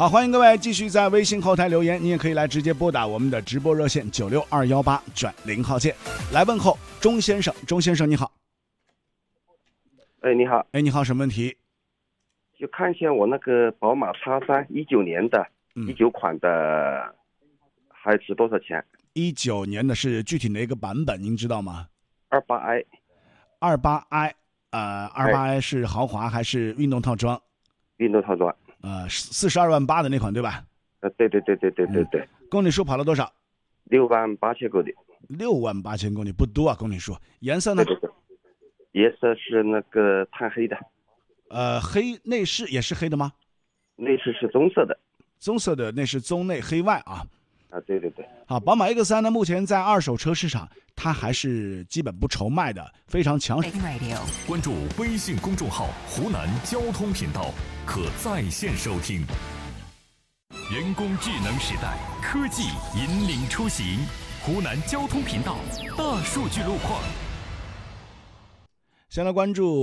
好，欢迎各位继续在微信后台留言，你也可以来直接拨打我们的直播热线96218-0号键来问候钟先生。钟先生你好。 你好。 你好，什么问题？ 就看一下我那个宝马X3 19年的19款的还值多少钱 ？19年的是具体哪个版本您知道吗？ 28i。 28i 是豪华还是运动套装？ 运动套装。 42万8的那款对吧？ 对。 公里数跑了多少 ？68000公里。 68000公里不多啊，公里数。颜色呢？ 对，颜色是那个炭黑的。 黑内饰也是黑的吗？ 内饰是棕色的。 棕色的内饰，棕内黑外啊。 对。 好，宝马 X3 呢，目前在二手车市场它还是基本不愁卖的，非常强势。 关注微信公众号湖南交通频道，可在线收听。人工智能时代，科技引领出行。湖南交通频道大数据路况。 先来关注